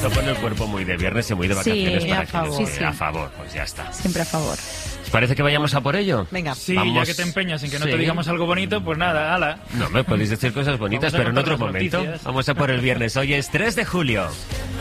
Lo pone el cuerpo muy de viernes y muy de vacaciones Sí, para a que favor. les quede a favor. Pues ya está. Siempre a favor. ¿Os parece que vayamos a por ello? Venga. Sí, Vamos. ya que te empeñas en que no Sí. te digamos algo bonito, pues nada, ala. No, me podéis decir cosas bonitas, Vamos a pero en contar otro las momento. noticias. Vamos a por el viernes. Hoy es 3 de julio.